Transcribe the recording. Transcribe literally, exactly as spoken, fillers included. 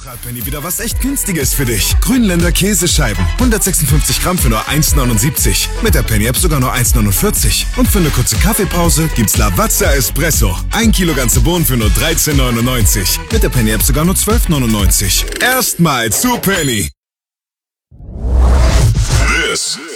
hat Penny wieder was echt Günstiges für dich. Grünländer Käsescheiben. hundertsechsundfünfzig Gramm für nur eins neunundsiebzig. Mit der Penny-App sogar nur eins neunundvierzig. Und für eine kurze Kaffeepause gibt's Lavazza Espresso. Ein Kilo ganze Bohnen für nur dreizehn neunundneunzig. Mit der Penny-App sogar nur zwölf neunundneunzig. Erstmal zu Penny. This